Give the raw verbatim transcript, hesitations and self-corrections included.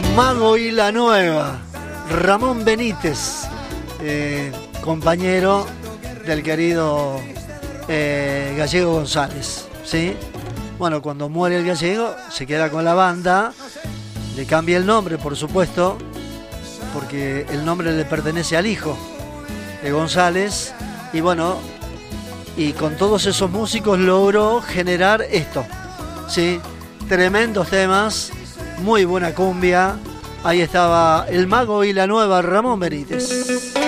Mago y la Nueva, Ramón Benítez, eh, compañero del querido eh, Gallego González, ¿sí? Bueno, cuando muere el Gallego, se queda con la banda, le cambia el nombre, por supuesto, porque el nombre le pertenece al hijo de González, y bueno, y con todos esos músicos logró generar esto, ¿sí? Tremendos temas, muy buena cumbia. Ahí estaba el Mago y la Nueva, Ramón Benítez.